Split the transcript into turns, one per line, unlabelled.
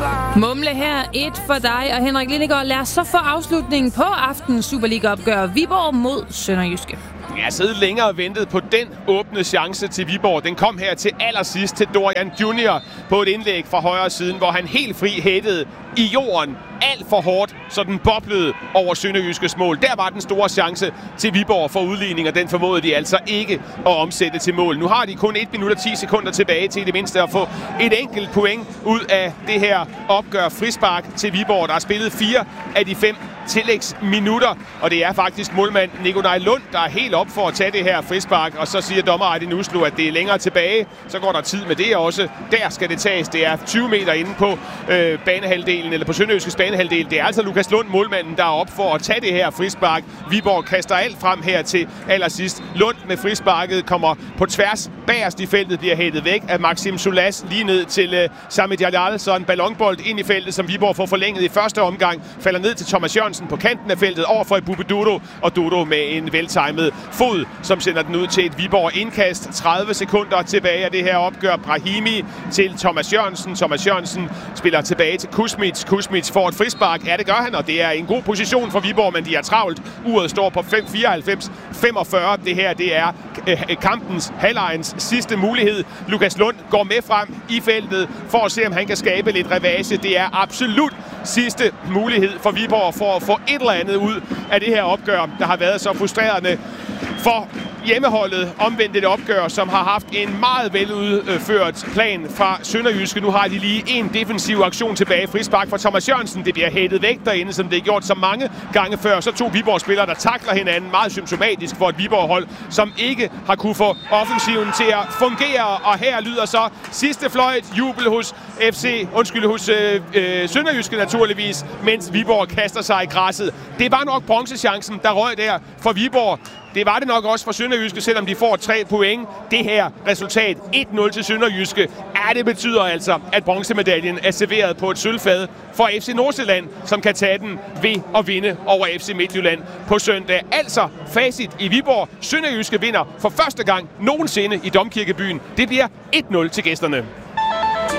Mumle her, et for dig og Henrik Lindegaard. Lad os så få afslutningen på aftenens Superliga-opgør. Viborg mod SønderjyskE.
Jeg har siddet længere og ventet på den åbne chance til Viborg. Den kom her til allersidst til Dorian Junior på et indlæg fra højre siden, hvor han helt fri hættede i jorden alt for hårdt, så den boblede over SønderjyskEs mål. Der var den store chance til Viborg for udligning, og den formåede de altså ikke at omsætte til mål. Nu har de kun 1 minut og 10 sekunder tilbage til det mindste at få et enkelt point ud af det her opgør. Frispark til Viborg, der har spillet 4 af de 5 tillægsminutter, og det er faktisk målmand Nikolaj Lund, der er helt op for at tage det her frispark, og så siger dommer Aydin Uslu, at det er længere tilbage. Så går der tid med det også. Der skal det tages. Det er 20 meter inde på banehalvdelen, eller på SønderjyskEs banehalvdel. Det er altså Lukas Lund, målmanden, der er op for at tage det her frispark. Viborg kaster alt frem her til allersidst. Lund med frisparket kommer på tværs bagerst i feltet, bliver hættet væk af Maxim Sulas lige ned til Sami Jalal. Så en ballonbold ind i feltet, som Viborg får forlænget i første omgang. Falder ned til Thomas Jørgensen på kanten af feltet overfor Ebube Dodo, og Dodo med en veltimet fod, som sender den ud til et Viborg indkast. 30 sekunder tilbage af det her opgør. Brahimi til Thomas Jørgensen. Thomas Jørgensen spiller tilbage til Kusmic. Kusmic får et frispark. Ja, det gør han, og det er en god position for Viborg, men de er travlt. Uret står på 5:94-45. Det her, det er kampens, halvlejens sidste mulighed. Lukas Lund går med frem i feltet for at se, om han kan skabe lidt revage. Det er absolut sidste mulighed for Viborg for at få et eller andet ud af det her opgør, der har været så frustrerende for hjemmeholdet. Omvendt et opgør, som har haft en meget veludført plan fra SønderjyskE. Nu har de lige en defensiv aktion tilbage. Frispark fra Thomas Jørgensen. Det bliver hættet væk derinde, som det er gjort så mange gange før. Så 2 Viborg-spillere, der takler hinanden. Meget symptomatisk for et Viborg-hold, som ikke har kunne få offensiven til at fungere. Og her lyder så sidste fløjt jubel hos SønderjyskE naturligvis, mens Viborg kaster sig i græsset. Det var nok bronzechancen, der røg der for Viborg. Det var det nok også for SønderjyskE, selvom de får 3 point. Det her resultat, 1-0 til SønderjyskE, det betyder altså, at bronzemedaljen er serveret på et sølvfad for FC Nordsjælland, som kan tage den ved at vinde over FC Midtjylland på søndag. Altså facit i Viborg. SønderjyskE vinder for første gang nogensinde i Domkirkebyen. Det bliver 1-0 til gæsterne.